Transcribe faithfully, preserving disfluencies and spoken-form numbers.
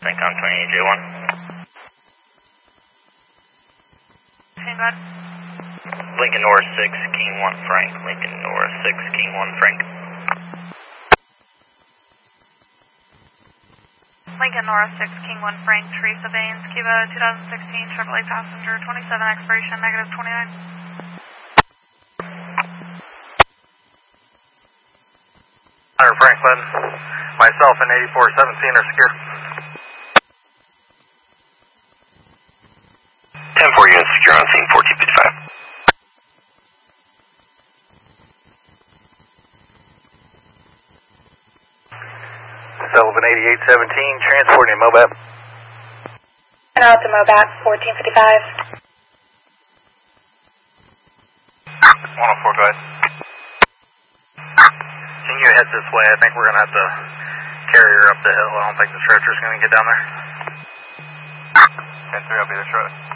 Lincoln twenty-eight J one. King God. Lincoln North six, King one Frank. Lincoln North six, King one Frank. Lincoln North six, King one Frank, Teresa Baines, Cuba twenty sixteen Chevrolet passenger, twenty-seven expiration, negative twenty-nine. Hunter Franklin, myself and eighty-four seventeen are secure. ten four units secure on scene, fourteen fifty-five. Sullivan eighty-eight seventeen, transporting Mobap. And out to Mobap, fourteen fifty-five. one oh four, go ahead. Can you head this way? I think we're going to have to carry her up the hill. I don't think the stretcher's going to get down there. ten three, I'll be the stretcher.